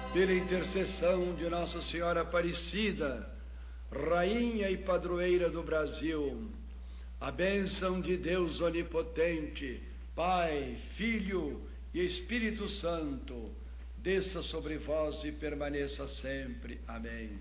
pela intercessão de Nossa Senhora Aparecida, Rainha e Padroeira do Brasil, a bênção de Deus Onipotente, Pai, Filho e Espírito Santo, desça sobre vós e permaneça sempre. Amém.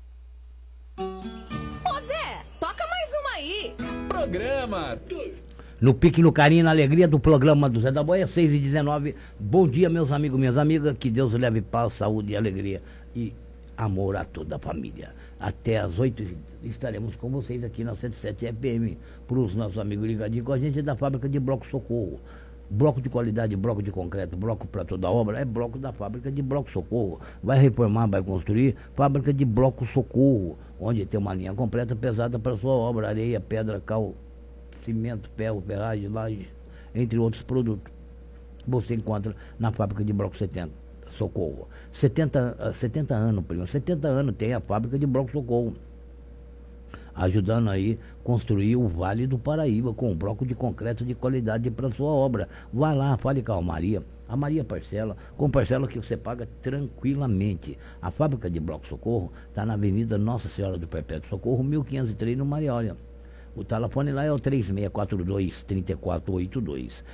Ô Zé, toca mais uma aí. Programa No pique, no carinho, na alegria do programa do Zé da Boia, 6h19. Bom dia, meus amigos, minhas amigas. Que Deus leve paz, saúde e alegria e amor a toda a família. Até às 8 estaremos com vocês aqui na 107 FM. Para os nossos amigos ligadinhos com a gente da fábrica de Bloco Socorro. Bloco de qualidade, bloco de concreto, bloco para toda obra, é bloco da fábrica de Bloco Socorro. Vai reformar, vai construir, fábrica de Bloco Socorro, onde tem uma linha completa pesada para sua obra, areia, pedra, cal, cimento, ferro, ferragem, laje, entre outros produtos. Você encontra na fábrica de Bloco 70, Socorro. 70 anos, primo, 70 anos tem a fábrica de Bloco Socorro, ajudando aí construir o Vale do Paraíba com um bloco de concreto de qualidade para sua obra. Vá lá, fale com a Maria parcela, com parcela que você paga tranquilamente. A fábrica de Bloco Socorro está na Avenida Nossa Senhora do Perpétuo Socorro, 1503, no Mariólia. O telefone lá é o 3642-3482,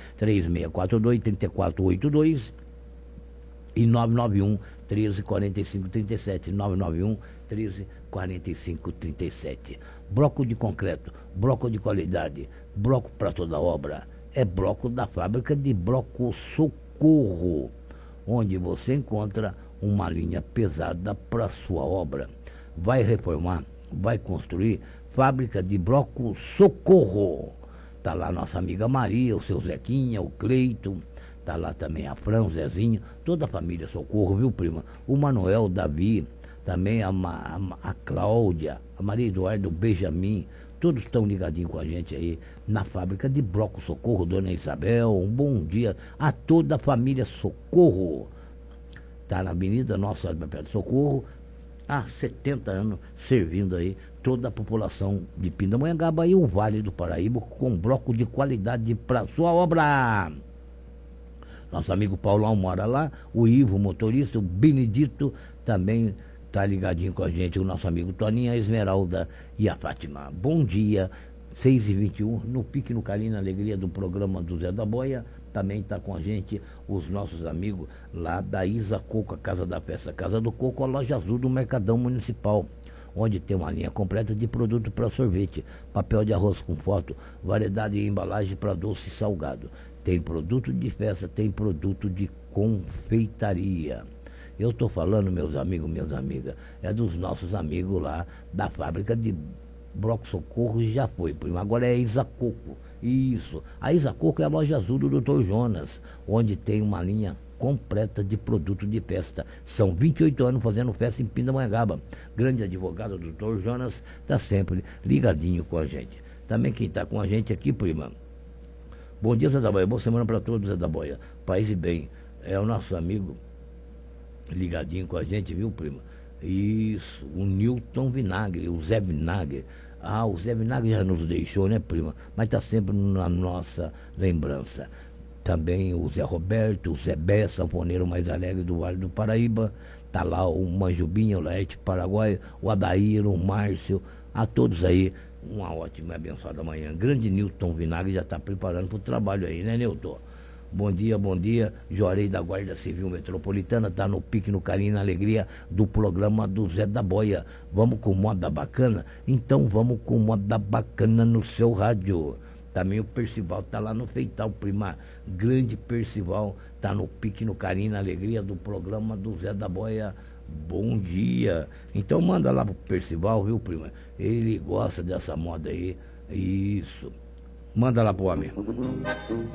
3642-3482 e 991-1345-37, 991-1345-37. Bloco de concreto, bloco de qualidade, bloco para toda obra. É bloco da fábrica de Bloco Socorro, onde você encontra uma linha pesada para sua obra. Vai reformar, vai construir, fábrica de Bloco Socorro. Tá lá nossa amiga Maria, o seu Zequinha, o Cleiton. Tá lá também a Fran, o Zezinho, toda a família Socorro, viu, prima? O Manuel, o Davi, também a Cláudia, a Maria Eduardo, o Benjamin, todos estão ligadinhos com a gente aí na fábrica de Bloco Socorro. Dona Isabel, um bom dia a toda a família Socorro. Tá na Avenida Nossa Senhora do Perpétuo Socorro, há 70 anos, servindo aí toda a população de Pindamonhangaba e o Vale do Paraíba com bloco de qualidade para sua obra. Nosso amigo Paulão mora lá, o Ivo, motorista, o Benedito também está ligadinho com a gente, o nosso amigo Toninho, a Esmeralda e a Fátima. Bom dia, 6h21, no pique, no carinho, na alegria do programa do Zé da Boia. Também está com a gente os nossos amigos lá da Isa Coco, a Casa da Festa, Casa do Coco, a loja azul do Mercadão Municipal, onde tem uma linha completa de produto para sorvete, papel de arroz com foto, variedade de embalagem para doce e salgado. Tem produto de festa, tem produto de confeitaria. Eu estou falando, meus amigos, minhas amigas, é dos nossos amigos lá da fábrica de Bloco Socorro, já foi, primo. Agora é Isa Coco. Isso. A Isa Coco é a loja azul do Dr. Jonas, onde tem uma linha completa de produto de festa. São 28 anos fazendo festa em Pindamonhangaba. Grande advogado do Dr. Jonas está sempre ligadinho com a gente. Também quem está com a gente aqui, prima. Bom dia, Zé da Boia. Boa semana para todos, Zé da Boia. Paz e bem. É o nosso amigo ligadinho com a gente, viu, prima? Isso, o Newton Vinagre, o Zé Vinagre. Ah, o Zé Vinagre já nos deixou, né, prima? Mas está sempre na nossa lembrança. Também o Zé Roberto, o Zé Bé, sanfoneiro mais alegre do Vale do Paraíba. Tá lá o Manjubinha, o Laerte Paraguai, o Adair, o Márcio, a todos aí. Uma ótima e abençoada manhã. Grande Newton Vinagre já está preparando para o trabalho aí, né, Newton? Bom dia. Juarez da Guarda Civil Metropolitana está no pique, no carinho e na alegria do programa do Zé da Boia. Vamos com moda bacana? Então vamos com moda bacana no seu rádio. Também o Percival está lá no Feital, prima. Grande Percival está no pique, no carinho e na alegria do programa do Zé da Boia. Bom dia. Então manda lá pro Percival, viu, prima? Ele gosta dessa moda aí. Isso. Manda lá pro homem.